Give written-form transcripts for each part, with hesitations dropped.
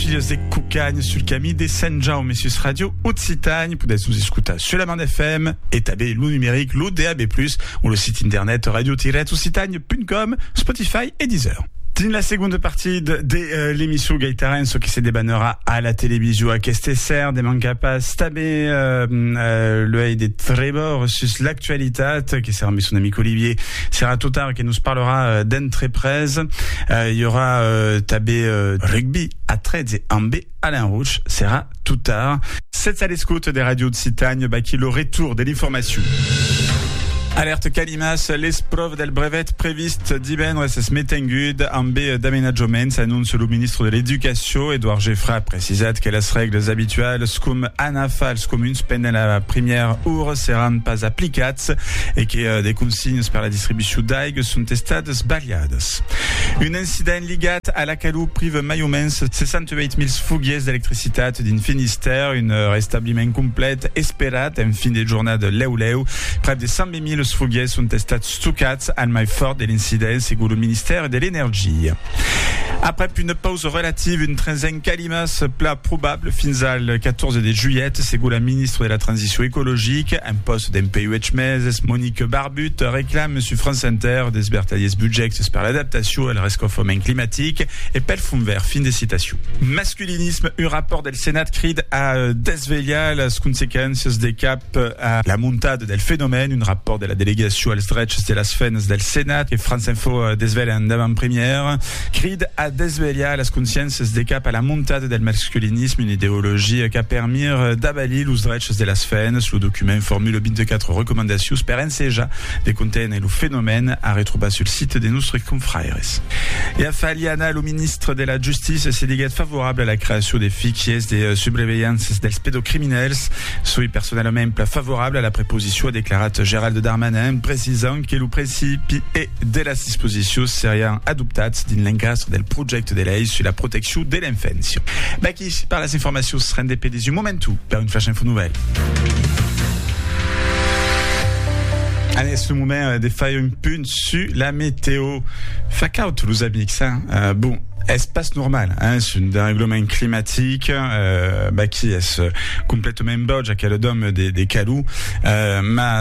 filhos de Cucagne sul camí de Sant Jaume sus Radio Occitanie. Podeu nous écouter sur la bande FM et taber le numérique, le DAB+, ou le site internet radio-occitanie.com, Spotify et Deezer. Dans la seconde partie de l'émission Gaitaren, ce qui se débanera à la télévision à Questesser, des manques pas taber l'œil des trébors sur l'actualité, qui sera mis son ami Olivier sera tout tard, qui nous parlera d'entreprise. Il y aura tabé rugby à 13 et en B Alain Rouge, sera tout tard. C'est à l'escoute des radios de Citagne, qui le retour de l'information. Alerte Calimas, l'espreuve del brevet previst divendres es metengud en B d'aménagement, s'annonce le ministre de l'Éducation, Edouard Geffra, a precisat que les règles habituelles cum anafals comuns pendant la première heure seran pas applicats et que des consignes per la distribution d'aigua sont estades baliades. Un incident ligat à la calou prive mai o menys 68.000 fugies d'electricitat din Finistère, un restabliment complet esperat en fin de jornada de leu, près de 120.000 fugies sont estats stucats al mai fort de l'incident, segons le ministère de l'Énergie. Après une pause relative, une trenzaine Calimas plat probable fins al 14 de juillet, segons la ministre de la Transition écologique, un poste d'MPUH meses, Monique Barbut, réclame sur France Inter des bertaliers budgets per l'adaptation al rescauffement climatique et pel fond vert. Fin des citations. Masculinisme, un rapport del Sénat crid à desvegliar las consequences des cap à la montade del phénomène, un rapport de la délégation als drets de las fenes del Sénat et France Info desvela en avant-première, crid à desvegliar las consciences des cap à la montade del masculinisme, une idéologie qui a permis d'abalir los drets de las fenes. Le document formule 24 recommandations per enseja de contenir le phénomène à retrouver sur le site de nostres confrères. Et à Faliana, le ministre de la Justice s'est dit favorable à la création des fichiers des surveillances dels pédocriminels. Soy personnellement favorable à la préposition, a déclaré Gérald Darmanin, précisant que le principe et de la disposition serien adoptats din l'encastre del projecte de lei sur la protection de l'enfance. Qui par les informations se rendent des du momentu per une flash info nouvelle. Allez, ce moment des failles une pune sur la météo. Fuck out, les amis, ça. Bon. Espace normal, c'est un dérèglement climatique qui est complètement bodge à quel dôme des calous, mais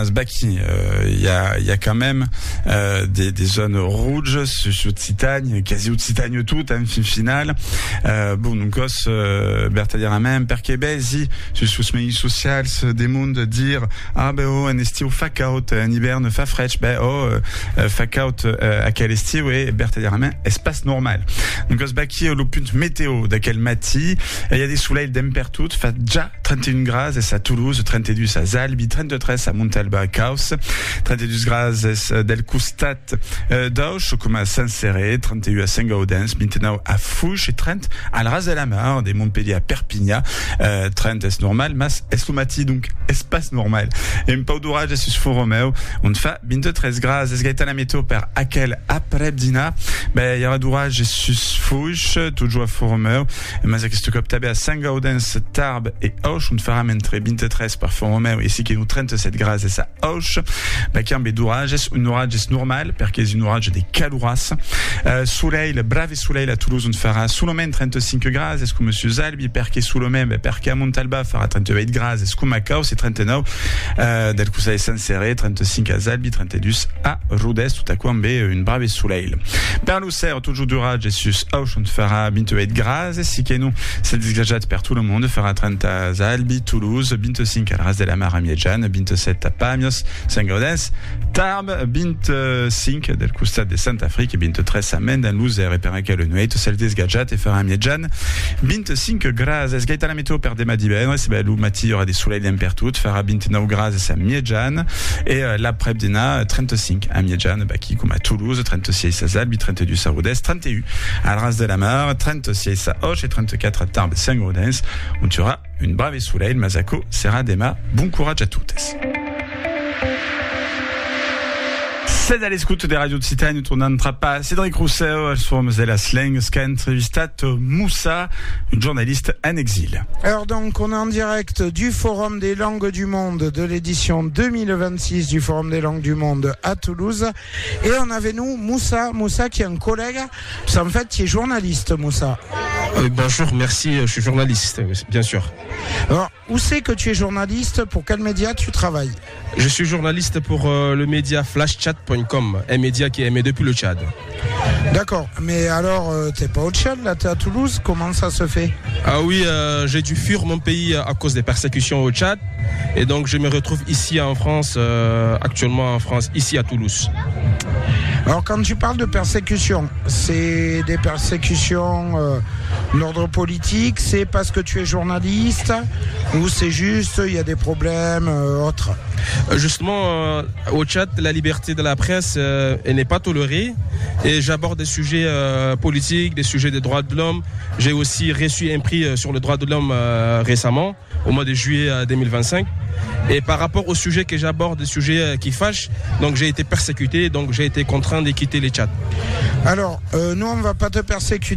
il y a quand même des zones rouges sur Occitanie, quasi Occitanie tout en finale. Donc bertalier à même per Québézi sur ce médias social des mondes dire un estiu fuck out, un hiverne fa fresh, fuck out à quel estiu et bertalier à même espace normal. Donc baki le punt météo d'aquel matí, il y a des soleils d'empertut, fa déjà 31 grades à Toulouse, 32 à Zalbi, 33 à Montalba à Caus, 32 grades del Costat d'Auch, comme à Saint-Céré, 31 à Saint-Gaudens, 29 à Fouche et 30 à la Ras de la Mar, des Montpellier à Perpignan, 30 est normal, mas est le matí, donc espace normal. Et un peu d'orage sur Font-Romeu, on fa 23 grades, est-ce qu'il y a la météo per aquel après-dîner, il y aura d'orage sur Fouche, toujours à Font-Romeu, mais aquest cop també a Saint-Gaudens, Tarbes et Auch, on fera entre 23 par Font-Romeu, ici qui nous 37 grades et à Auch, qui a d'orage, un orage normal, perquè és un orage de calouras, soleil, brave soleil à Toulouse, on fera Soulomène 35 grades, est-ce que monsieur Zalbi, perquè Soulomène, perquè à Montalba fera 38 grades, est-ce que Macao, c'est 39, del Coussa et Saint-Céré, 35 à Zalbi, 32 à Rodez, tout à coup, une brave soleil. Per Lucère, toujours d'orage, et sus Auch, on fera 28 grades, si que nous, c'est désagréable per tout le monde, fera 30 à Zalbi, Toulouse, 25 à Ras de la Mar à Miedjan, 27 à Pamios, Saint-Gaudens, Tarbes, 25 del Costat de Saint-Afrique, et 23 à Mendanluz, et per le nuit, celle désagréable, et fera Miedjan, 25 grades, est-ce qu'il y a la météo per dema d'hiver, c'est le matin, il y aura des soleils d'impertout, fera 29 grades à Miedjan, et l'après-dîner, 35 à Miedjan, qui comme à Toulouse, 36 à Zalbi, 32 à Rodez, 31 à Ras de la Mar, 36 à Auch et 34 à Tarbes, Saint-Gaudens. On tuera une brave soleil, Mazako, sera dema. Bon courage à toutes. C'est à l'écoute des radios de Citagne, tournant Trapa, Cédric Rousseau, elles sont la slang, scan, entrevistat Moussa, une journaliste en exil. Alors donc, on est en direct du Forum des langues du monde, de l'édition 2026 du Forum des langues du monde à Toulouse. Et on avait nous Moussa qui est un collègue, en fait, qui est journaliste, Moussa. Bonjour, merci, je suis journaliste, bien sûr. Alors, où c'est que tu es journaliste? Pour quel média tu travailles? Je suis journaliste pour le média flashchat.com, un média qui est aimé depuis le Tchad. D'accord, mais alors t'es pas au Tchad, là t'es à Toulouse, comment ça se fait? Ah oui, j'ai dû fuir mon pays à cause des persécutions au Tchad, et donc je me retrouve ici en France, actuellement en France, ici à Toulouse. Alors quand tu parles de persécution, c'est des persécutions d'ordre politique, c'est parce que tu es journaliste ou c'est juste il y a des problèmes autres? Justement, au Tchad, la liberté de la presse elle n'est pas tolérée et j'aborde des sujets politiques, des sujets des droits de l'homme. J'ai aussi reçu un prix sur le droit de l'homme récemment, au mois de juillet 2025. Et par rapport aux sujets que j'aborde, des sujets qui fâchent, donc j'ai été persécuté, donc j'ai été contraint de quitter les Tchad. Alors, nous on ne va pas te persécuter.